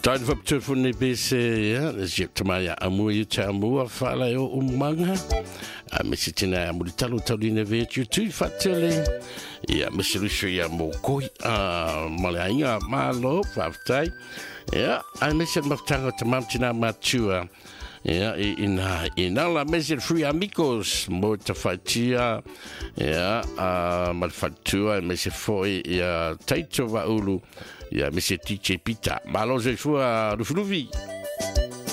Taid va telefone BC ya, jep ya amu yu cha amu fala yo umanga. A mesitina amu talo taline ve tu fatele. Ya mesirisho ya mokoi malainga malo faftai. Ya, a mesit maftanga tamamtina matua. Ja, in alla mesit free amigos molta fatia ja malfatua mesit foi ja taito va ulu ja mesit tiche pita malo je fua rufluvi